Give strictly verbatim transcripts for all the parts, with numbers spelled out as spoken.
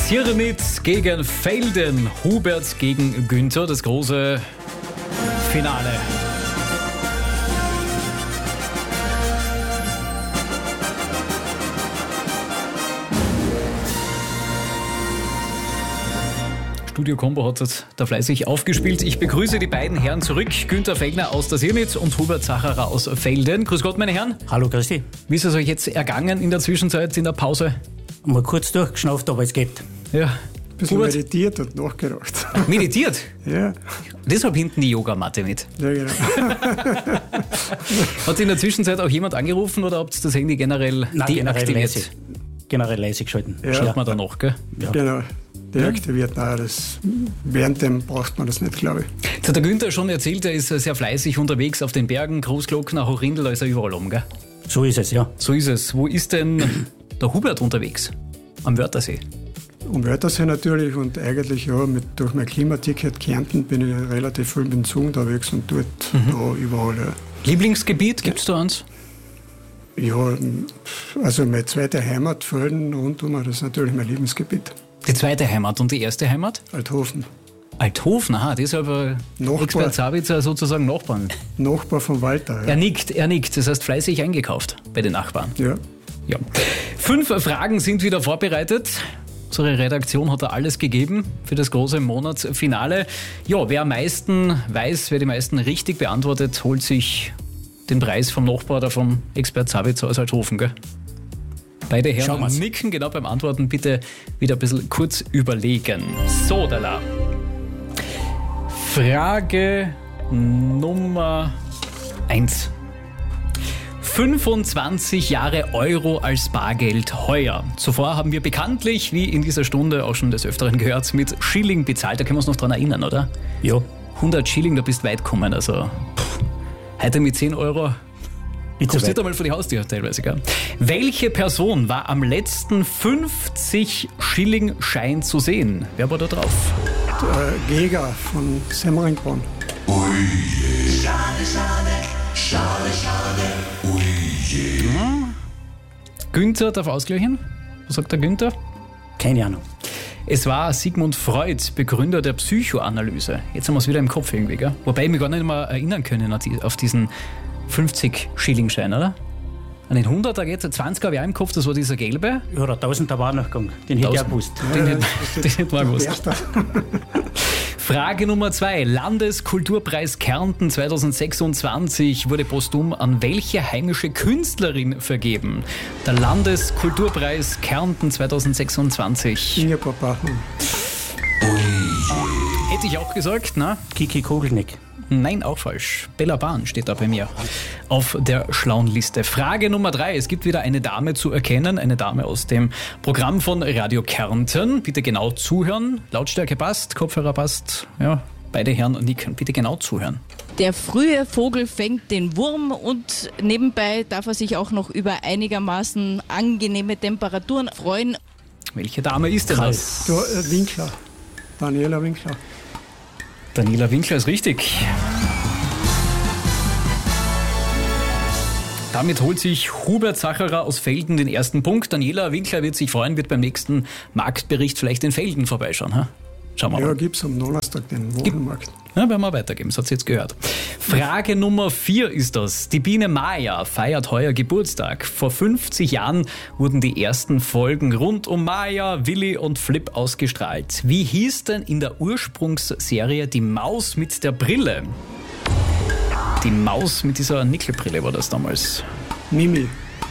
Sirnitz gegen Velden, Hubert gegen Günther, das große Finale. Studio Combo hat das da fleißig aufgespielt. Ich begrüße die beiden Herren zurück. Günther Feldner aus der Sirnitz und Hubert Zacherer aus Velden. Grüß Gott, meine Herren. Hallo, grüß dich. Wie ist es euch jetzt ergangen in der Zwischenzeit, in der Pause? Mal kurz durchgeschnauft, aber es geht. Ja. Ein bisschen Hubert? meditiert und nachgedacht. Meditiert? Ja. Deshalb hinten die Yogamatte mit. Ja, genau. Hat in der Zwischenzeit auch jemand angerufen oder habt ihr das Handy generell Nein, generell deaktiviert? leise. Generell leise geschalten. Ja. Schaut man da noch, gell? Ja. Genau. Deaktiviert. Nein, das, währenddem braucht man das nicht, glaube ich. Jetzt hat der Günther schon erzählt, er ist sehr fleißig unterwegs auf den Bergen, Großglockner, Hochrindl, da ist er überall um, gell? So ist es, ja. So ist es. Wo ist denn der Hubert unterwegs? Am Wörthersee. Um Wörthersee natürlich und eigentlich ja, mit, durch mein Klimaticket Kärnten bin ich relativ viel mit dem Zug unterwegs und dort Mhm. da überall. Ja. Lieblingsgebiet, gibt's da eins? Ja, also meine zweite Heimat, Velden rundum, das ist natürlich mein Lebensgebiet. Die zweite Heimat und die erste Heimat? Althofen. Althofen, aha, deshalb äh, Nachbar. Expert Sabitzer sozusagen Nachbarn. Nachbar von Walter. Ja. Er nickt, er nickt, das heißt fleißig eingekauft bei den Nachbarn. ja. Ja. Fünf Fragen sind wieder vorbereitet. Unsere Redaktion hat da alles gegeben für das große Monatsfinale. Ja, wer am meisten weiß, wer die meisten richtig beantwortet, holt sich den Preis vom Nachbar oder vom Expert Sabitzer aus Althofen, gell? Beide Schauen Herren wir's. nicken genau beim Antworten. Bitte wieder ein bisschen kurz überlegen. So, Dala. Frage Nummer eins. fünfundzwanzig Jahre Euro als Bargeld heuer. Zuvor haben wir bekanntlich, wie in dieser Stunde auch schon des Öfteren gehört, mit Schilling bezahlt. Da können wir uns noch dran erinnern, oder? Ja. hundert Schilling, da bist du weit gekommen. Also pff, heute mit zehn Euro Nicht so kommst du nicht weit. einmal vor die Haustür teilweise. Gell? Welche Person war am letzten fünfzig Schilling-Schein zu sehen? Wer war da drauf? Der Geger von Semmeringbronn. Günther darf ausgleichen. Was sagt der Günther? Keine Ahnung. Es war Sigmund Freud, Begründer der Psychoanalyse. Jetzt haben wir es wieder im Kopf irgendwie, gell? Wobei ich mich gar nicht mehr erinnern können an die- auf diesen fünfzig Schilling-Schein, oder? An den hunderter geht es, zwanziger habe ich auch im Kopf, das war dieser gelbe. Ja, der Tausender war noch gegangen. Den hätte ich auch Tausend. gewusst. Den Ja, hätte den hätte man gewusst. Erster. Frage Nummer zwei. Landeskulturpreis Kärnten zweitausendsechsundzwanzig wurde posthum an welche heimische Künstlerin vergeben? Der Landeskulturpreis Kärnten zweitausendsechsundzwanzig. Ingeborg Bachmann. Hätte ich auch gesagt, na? Kiki Kogelnick. Nein, auch falsch. Bella Bahn steht da bei mir auf der schlauen Liste. Frage Nummer drei. Es gibt wieder eine Dame zu erkennen, eine Dame aus dem Programm von Radio Kärnten. Bitte genau zuhören. Lautstärke passt, Kopfhörer passt. Ja, beide Herren nicken. Bitte genau zuhören. Der frühe Vogel fängt den Wurm und nebenbei darf er sich auch noch über einigermaßen angenehme Temperaturen freuen. Welche Dame ist denn das? Da, äh, Winkler. Daniela Winkler. Daniela Winkler ist richtig. Damit holt sich Hubert Zacherer aus Velden den ersten Punkt. Daniela Winkler wird sich freuen, wird beim nächsten Marktbericht vielleicht in Velden vorbeischauen. Ha? Schauen wir Ja, mal. gibt es am Donnerstag den Wochenmarkt. Ja, werden wir weitergeben, das hat sie jetzt gehört. Frage Nummer vier ist das. Die Biene Maya feiert heuer Geburtstag. Vor fünfzig Jahren wurden die ersten Folgen rund um Maya, Willi und Flip ausgestrahlt. Wie hieß denn in der Ursprungsserie die Maus mit der Brille? Die Maus mit dieser Nickelbrille war das damals. Mimi.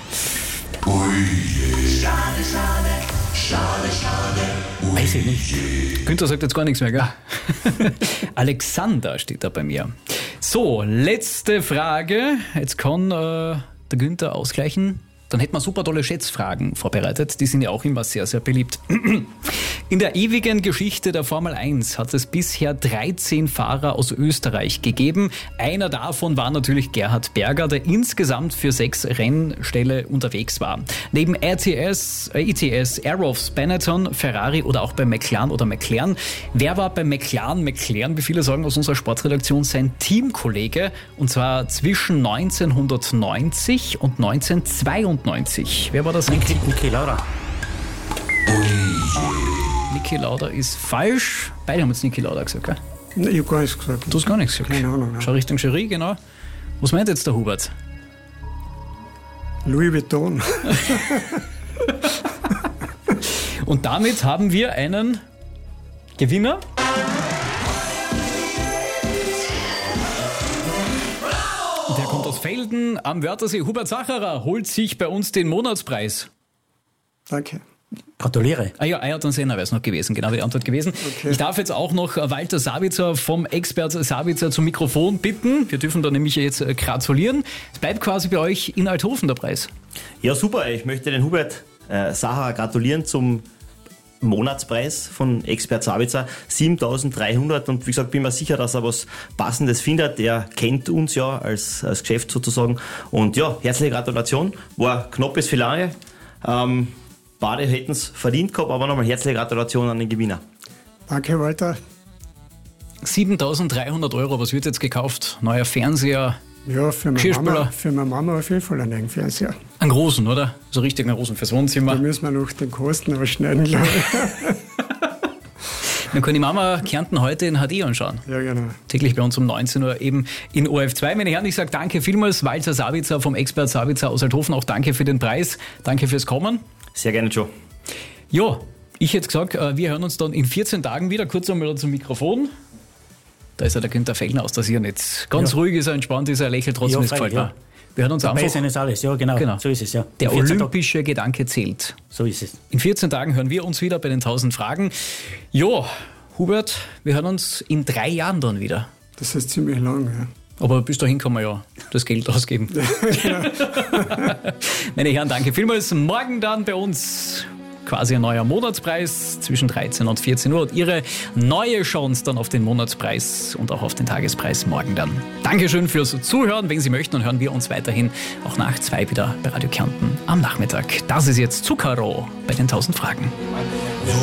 Weiß ich nicht. Günther sagt jetzt gar nichts mehr, gell? Alexander steht da bei mir. So, letzte Frage. Jetzt kann äh, der Günther ausgleichen. Dann hätten wir super tolle Schätzfragen vorbereitet. Die sind ja auch immer sehr, sehr beliebt. In der ewigen Geschichte der Formel eins hat es bisher dreizehn Fahrer aus Österreich gegeben. Einer davon war natürlich Gerhard Berger, der insgesamt für sechs Rennställe unterwegs war. Neben R T S, äh, I T S, Aerox, Benetton, Ferrari oder auch bei McLaren oder McLaren. Wer war bei McLaren, McLaren, wie viele sagen aus unserer Sportredaktion, sein Teamkollege? Und zwar zwischen neunzehnhundertneunzig und neunzehnhundertzweiundneunzig. Wer war das? Niki Lauda. Niki Lauda ist falsch. Beide haben jetzt Niki Lauda gesagt, gell? Nee, ich habe gar nichts gesagt. Du hast gar nichts gesagt. Keine Ahnung. Ja. Schau Richtung Jury, genau. Was meint jetzt der Hubert? Louis Vuitton. Und damit haben wir einen Gewinner. Der kommt aus Velden am Wörthersee. Hubert Sacherer holt sich bei uns den Monatspreis. Danke. Gratuliere. Ah ja, Ayrton Senna wäre es noch gewesen, genau wie die Antwort gewesen. Okay. Ich darf jetzt auch noch Walter Sabitzer vom Expert Sabitzer zum Mikrofon bitten. Wir dürfen da nämlich jetzt gratulieren. Es bleibt quasi bei euch in Althofen der Preis. Ja, super. Ich möchte den Hubert äh, Sacherer gratulieren zum Monatspreis von Expert Sabitzer, siebentausenddreihundert, und wie gesagt, bin mir sicher, dass er was Passendes findet. Er kennt uns ja als, als Geschäft sozusagen, und ja, herzliche Gratulation, war knappes Finale, ähm, beide hätten es verdient gehabt, aber nochmal herzliche Gratulation an den Gewinner. Danke, Walter. siebentausenddreihundert Euro, was wird jetzt gekauft? Neuer Fernseher, Ja, für meine, Geschirrspüler. Mama, für meine Mama auf jeden Fall einen eigenen Fernseher. einen großen, oder? So richtig einen großen fürs Da Wohnzimmer. müssen wir noch den Kosten ausschneiden, glaube ich. Dann kann die Mama Kärnten heute in H D anschauen. Ja, genau. Täglich bei uns um neunzehn Uhr eben in O R F zwei. Meine Herren, ich sage danke vielmals, Walter Sabitzer vom Expert Sabitzer aus Althofen. Auch danke für den Preis, danke fürs Kommen. Sehr gerne, Joe. Ja, ich hätte gesagt, wir hören uns dann in vierzehn Tagen wieder. Kurz einmal zum Mikrofon. Da ist ja der Günther Fellner aus der Sirnitz. Ganz Ja. ruhig ist er, entspannt ist er, lächelt trotzdem, Ja, es gefällt freilich, mir. Wir hören uns Dabei einfach. sein ist alles, ja genau. Genau. So ist es, ja. Der In vierzehn Tagen- olympische Gedanke zählt. So ist es. In vierzehn Tagen hören wir uns wieder bei den tausend Fragen. Jo, Hubert, wir hören uns in drei Jahren dann wieder. Das ist ziemlich lang, ja. Aber bis dahin kann man ja das Geld ausgeben. Meine Herren, danke vielmals. Morgen dann bei uns quasi ein neuer Monatspreis zwischen dreizehn und vierzehn Uhr und Ihre neue Chance dann auf den Monatspreis und auch auf den Tagespreis morgen dann. Dankeschön fürs Zuhören. Wenn Sie möchten, dann hören wir uns weiterhin auch nach zwei wieder bei Radio Kärnten am Nachmittag. Das ist jetzt Zuckerrohr bei den tausend Fragen.